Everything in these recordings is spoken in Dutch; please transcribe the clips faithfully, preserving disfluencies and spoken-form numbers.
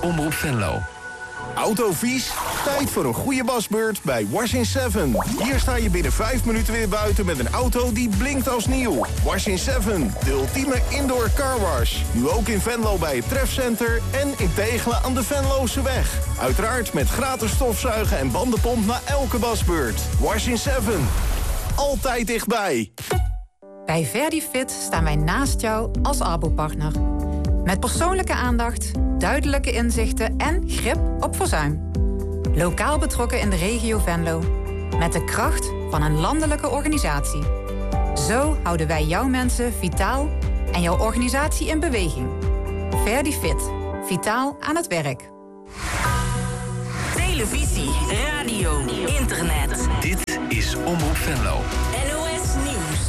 Omroep Venlo. Autovies? Tijd voor een goede wasbeurt bij Wash in Seven. Hier sta je binnen vijf minuten weer buiten met een auto die blinkt als nieuw. Wash in Seven, de ultieme indoor carwash. Nu ook in Venlo bij het Trefcenter en in Tegelen aan de Venlose weg. Uiteraard met gratis stofzuigen en bandenpomp na elke wasbeurt. Wash in Seven. Altijd dichtbij. Bij Verdifit staan wij naast jou als Arbo-partner. Met persoonlijke aandacht, duidelijke inzichten en grip op verzuim. Lokaal betrokken in de regio Venlo. Met de kracht van een landelijke organisatie. Zo houden wij jouw mensen vitaal en jouw organisatie in beweging. Verdifit. Vitaal aan het werk. Televisie, radio, internet. Dit is Omroep Venlo. N O S Nieuws.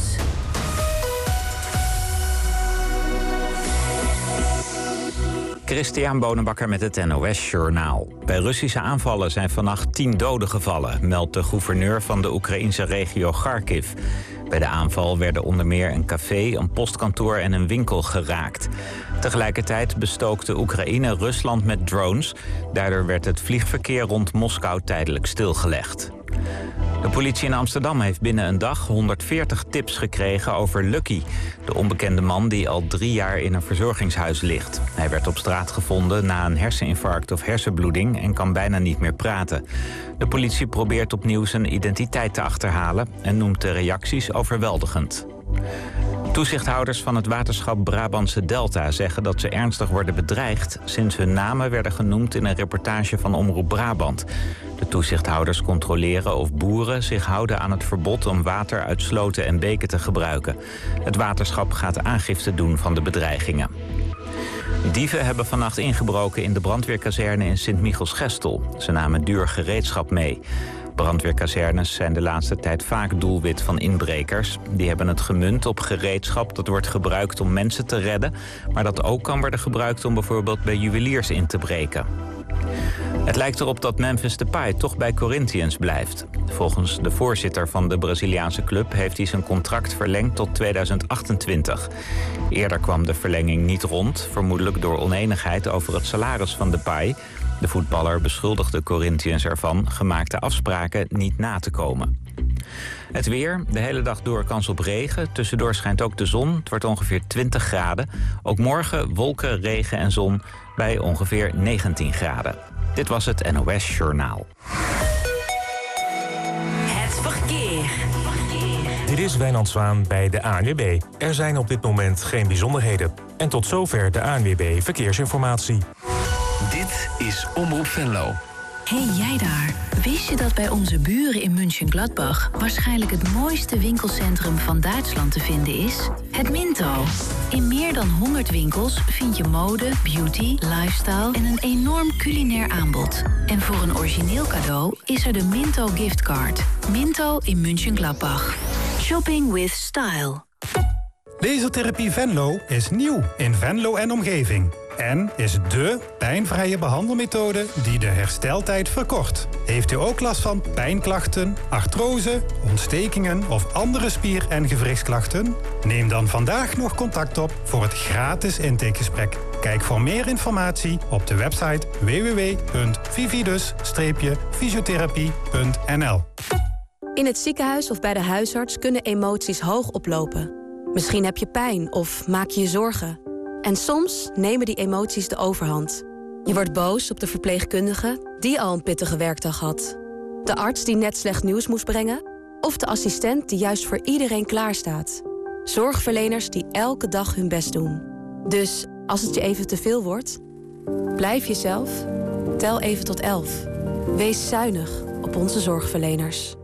Christian Bonenbakker met het N O S Journaal. Bij Russische aanvallen zijn vannacht tien doden gevallen, meldt de gouverneur van de Oekraïnse regio Kharkiv. Bij de aanval werden onder meer een café, een postkantoor en een winkel geraakt. Tegelijkertijd bestookte Oekraïne Rusland met drones. Daardoor werd het vliegverkeer rond Moskou tijdelijk stilgelegd. De politie in Amsterdam heeft binnen een dag honderdveertig tips gekregen over Lucky, de onbekende man die al drie jaar in een verzorgingshuis ligt. Hij werd op straat gevonden na een herseninfarct of hersenbloeding en kan bijna niet meer praten. De politie probeert opnieuw zijn identiteit te achterhalen en noemt de reacties overweldigend. Toezichthouders van het waterschap Brabantse Delta zeggen dat ze ernstig worden bedreigd sinds hun namen werden genoemd in een reportage van Omroep Brabant. De toezichthouders controleren of boeren zich houden aan het verbod om water uit sloten en beken te gebruiken. Het waterschap gaat aangifte doen van de bedreigingen. Dieven hebben vannacht ingebroken in de brandweerkazerne in Sint-Michiels-Gestel. Ze namen duur gereedschap mee. Brandweerkazernes zijn de laatste tijd vaak doelwit van inbrekers. Die hebben het gemunt op gereedschap dat wordt gebruikt om mensen te redden, maar dat ook kan worden gebruikt om bijvoorbeeld bij juweliers in te breken. Het lijkt erop dat Memphis Depay toch bij Corinthians blijft. Volgens de voorzitter van de Braziliaanse club heeft hij zijn contract verlengd tot tweeduizend achtentwintig. Eerder kwam de verlenging niet rond, vermoedelijk door onenigheid over het salaris van Depay. De voetballer beschuldigde Corinthians ervan gemaakte afspraken niet na te komen. Het weer, de hele dag door kans op regen. Tussendoor schijnt ook de zon. Het wordt ongeveer twintig graden. Ook morgen wolken, regen en zon bij ongeveer negentien graden. Dit was het N O S Journaal. Het verkeer. Dit is Wijnand Zwaan bij de A N W B. Er zijn op dit moment geen bijzonderheden. En tot zover de A N W B Verkeersinformatie. Dit is Omroep Venlo. Hey jij daar, wist je dat bij onze buren in München-Gladbach waarschijnlijk het mooiste winkelcentrum van Duitsland te vinden is? Het Minto. In meer dan honderd winkels vind je mode, beauty, lifestyle en een enorm culinair aanbod. En voor een origineel cadeau is er de Minto giftcard. Minto in München-Gladbach. Shopping with style. Lasertherapie Venlo is nieuw in Venlo en omgeving. En is dé pijnvrije behandelmethode die de hersteltijd verkort. Heeft u ook last van pijnklachten, artrose, ontstekingen of andere spier- en gewrichtsklachten? Neem dan vandaag nog contact op voor het gratis intakegesprek. Kijk voor meer informatie op de website w w w punt vividus fysiotherapie punt n l. In het ziekenhuis of bij de huisarts kunnen emoties hoog oplopen. Misschien heb je pijn of maak je je zorgen. En soms nemen die emoties de overhand. Je wordt boos op de verpleegkundige die al een pittige werkdag had. De arts die net slecht nieuws moest brengen. Of de assistent die juist voor iedereen klaarstaat. Zorgverleners die elke dag hun best doen. Dus als het je even te veel wordt, blijf jezelf. Tel even tot elf. Wees zuinig op onze zorgverleners.